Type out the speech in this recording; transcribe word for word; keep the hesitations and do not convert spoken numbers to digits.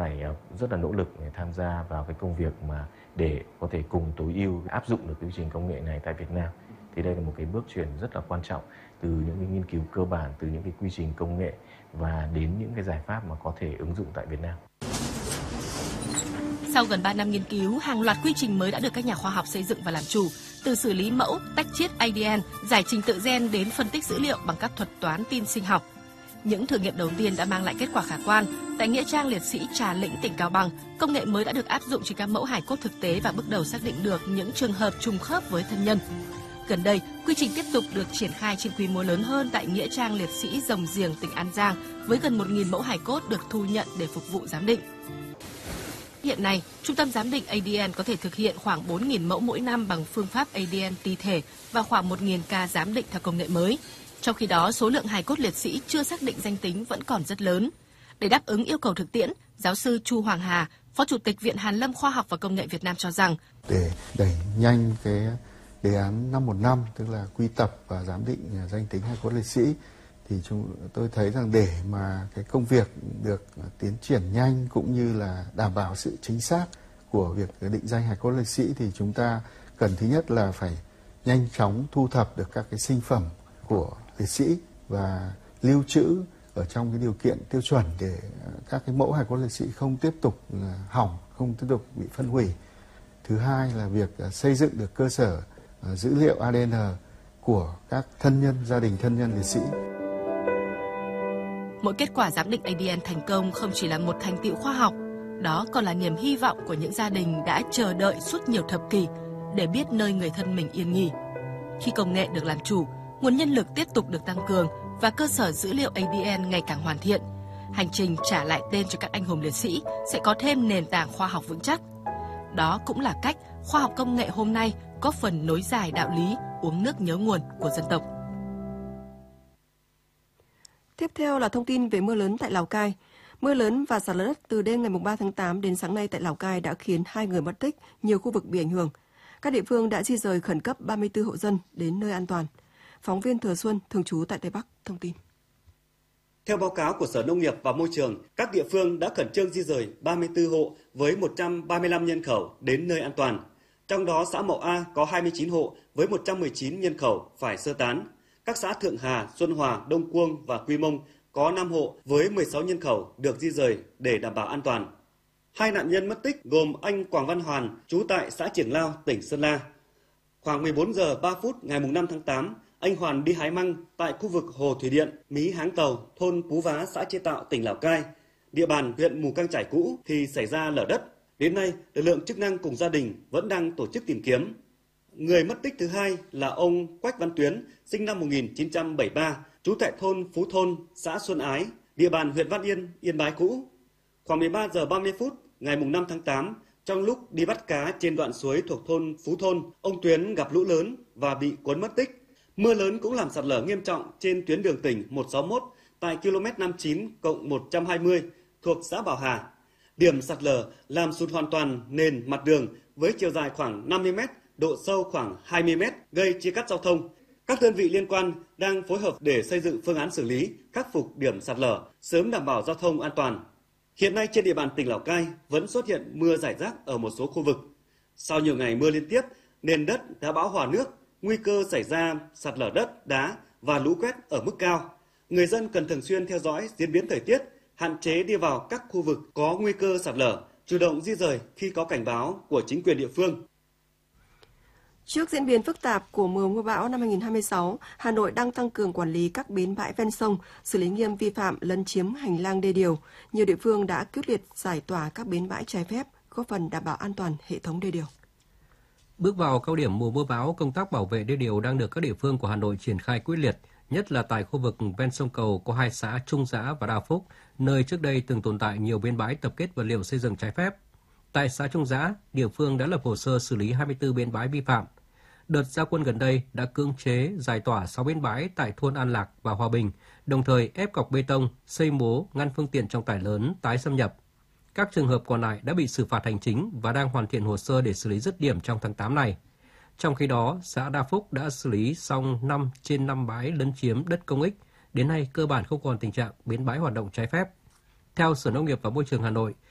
phải rất là nỗ lực để tham gia vào cái công việc mà để có thể cùng tối ưu áp dụng được quy trình công nghệ này tại Việt Nam. Thì đây là một cái bước chuyển rất là quan trọng từ những cái nghiên cứu cơ bản, từ những cái quy trình công nghệ và đến những cái giải pháp mà có thể ứng dụng tại Việt Nam. Sau gần ba năm nghiên cứu, hàng loạt quy trình mới đã được các nhà khoa học xây dựng và làm chủ, từ xử lý mẫu, tách chiết a đê en, giải trình tự gen đến phân tích dữ liệu bằng các thuật toán tin sinh học. Những thử nghiệm đầu tiên đã mang lại kết quả khả quan. Tại nghĩa trang liệt sĩ Trà Lĩnh, tỉnh Cao Bằng, công nghệ mới đã được áp dụng trên các mẫu hài cốt thực tế và bước đầu xác định được những trường hợp trùng khớp với thân nhân. Gần đây, quy trình tiếp tục được triển khai trên quy mô lớn hơn tại nghĩa trang liệt sĩ Rồng Giềng, tỉnh An Giang, với gần một nghìn mẫu hài cốt được thu nhận để phục vụ giám định. Hiện nay, Trung tâm Giám định a đê en có thể thực hiện khoảng bốn nghìn mẫu mỗi năm bằng phương pháp a đê en ti thể và khoảng một nghìn ca giám định theo công nghệ mới. Trong khi đó, số lượng hài cốt liệt sĩ chưa xác định danh tính vẫn còn rất lớn. Để đáp ứng yêu cầu thực tiễn, giáo sư Chu Hoàng Hà, Phó Chủ tịch Viện Hàn lâm Khoa học và Công nghệ Việt Nam cho rằng để đẩy nhanh cái đề án năm một năm, tức là quy tập và giám định danh tính hài cốt liệt sĩ, thì chúng tôi thấy rằng để mà cái công việc được tiến triển nhanh cũng như là đảm bảo sự chính xác của việc định danh hài cốt liệt sĩ thì chúng ta cần thứ nhất là phải nhanh chóng thu thập được các cái sinh phẩm của liệt sĩ và lưu trữ ở trong cái điều kiện tiêu chuẩn để các cái mẫu hài cốt liệt sĩ không tiếp tục hỏng, không tiếp tục bị phân hủy. Thứ hai là việc xây dựng được cơ sở dữ liệu a đê en của các thân nhân, gia đình thân nhân liệt sĩ. Mỗi kết quả giám định a đê en thành công không chỉ là một thành tựu khoa học, đó còn là niềm hy vọng của những gia đình đã chờ đợi suốt nhiều thập kỷ để biết nơi người thân mình yên nghỉ. Khi công nghệ được làm chủ, nguồn nhân lực tiếp tục được tăng cường và cơ sở dữ liệu a đê en ngày càng hoàn thiện, hành trình trả lại tên cho các anh hùng liệt sĩ sẽ có thêm nền tảng khoa học vững chắc. Đó cũng là cách khoa học công nghệ hôm nay góp phần nối dài đạo lý uống nước nhớ nguồn của dân tộc. Tiếp theo là thông tin về mưa lớn tại Lào Cai. Mưa lớn và sạt lở đất từ đêm ngày ba tháng tám đến sáng nay tại Lào Cai đã khiến hai người mất tích, nhiều khu vực bị ảnh hưởng. Các địa phương đã di rời khẩn cấp ba mươi tư hộ dân đến nơi an toàn. Phóng viên Thừa Xuân, thường trú tại Tây Bắc, thông tin. Theo báo cáo của Sở Nông nghiệp và Môi trường, các địa phương đã khẩn trương di rời ba mươi tư hộ với một trăm ba mươi lăm nhân khẩu đến nơi an toàn. Trong đó xã Mậu A có hai mươi chín hộ với một trăm mười chín nhân khẩu phải sơ tán. Các xã Thượng Hà, Xuân Hòa, Đông Cuông và Quy Mông có năm hộ với mười sáu nhân khẩu được di rời để đảm bảo an toàn. Hai nạn nhân mất tích gồm anh Quảng Văn Hoàn, trú tại xã Triển Lao, tỉnh Sơn La. Khoảng mười bốn giờ ba phút ngày năm tháng tám, anh Hoàn đi hái măng tại khu vực hồ thủy điện Mí Háng Tàu, thôn Pú Vá, xã Chế Tạo, tỉnh Lào Cai, địa bàn huyện Mù Cang Chải cũ thì xảy ra lở đất. Đến nay, lực lượng chức năng cùng gia đình vẫn đang tổ chức tìm kiếm. Người mất tích thứ hai là ông Quách Văn Tuyến, sinh năm một nghìn chín trăm bảy mươi ba, trú tại thôn Phú Thôn, xã Xuân Ái, địa bàn huyện Văn Yên, Yên Bái cũ. Khoảng mười ba giờ ba mươi phút ngày năm tháng tám, trong lúc đi bắt cá trên đoạn suối thuộc thôn Phú Thôn, ông Tuyến gặp lũ lớn và bị cuốn mất tích. Mưa lớn cũng làm sạt lở nghiêm trọng trên tuyến đường tỉnh một sáu mốt tại ki lô mét năm mươi chín cộng một trăm hai mươi thuộc xã Bảo Hà. Điểm sạt lở làm sụt hoàn toàn nền mặt đường với chiều dài khoảng năm mươi mét, độ sâu khoảng hai mươi mét, gây chia cắt giao thông. Các đơn vị liên quan đang phối hợp để xây dựng phương án xử lý, khắc phục điểm sạt lở, sớm đảm bảo giao thông an toàn. Hiện nay trên địa bàn tỉnh Lào Cai vẫn xuất hiện mưa rải rác ở một số khu vực. Sau nhiều ngày mưa liên tiếp, nền đất đã bão hòa nước, nguy cơ xảy ra sạt lở đất, đá và lũ quét ở mức cao. Người dân cần thường xuyên theo dõi diễn biến thời tiết, hạn chế đi vào các khu vực có nguy cơ sạt lở, chủ động di rời khi có cảnh báo của chính quyền địa phương. Trước diễn biến phức tạp của mùa mưa bão năm hai không hai sáu, Hà Nội đang tăng cường quản lý các bến bãi ven sông, xử lý nghiêm vi phạm lấn chiếm hành lang đê điều. Nhiều địa phương đã quyết liệt giải tỏa các bến bãi trái phép, góp phần đảm bảo an toàn hệ thống đê điều. Bước vào cao điểm mùa mưa bão, công tác bảo vệ đê điều đang được các địa phương của Hà Nội triển khai quyết liệt, nhất là tại khu vực ven sông Cầu có hai xã Trung Giã và Đa Phúc, nơi trước đây từng tồn tại nhiều bến bãi tập kết vật liệu xây dựng trái phép. Tại xã Trung Giã, địa phương đã lập hồ sơ xử lý hai mươi tư bến bãi vi phạm. Đợt ra quân gần đây đã cưỡng chế giải tỏa sáu bến bãi tại thôn An Lạc và Hòa Bình, đồng thời ép cọc bê tông, xây mố, ngăn phương tiện trọng tải lớn tái xâm nhập. Các trường hợp còn lại đã bị xử phạt hành chính và đang hoàn thiện hồ sơ để xử lý dứt điểm trong tháng tám này. Trong khi đó, xã Đa Phúc đã xử lý xong năm trên năm bãi lấn chiếm đất công ích, đến nay cơ bản không còn tình trạng bến bãi hoạt động trái phép. Theo Sở Nông nghiệp và Môi trường Hà Nội,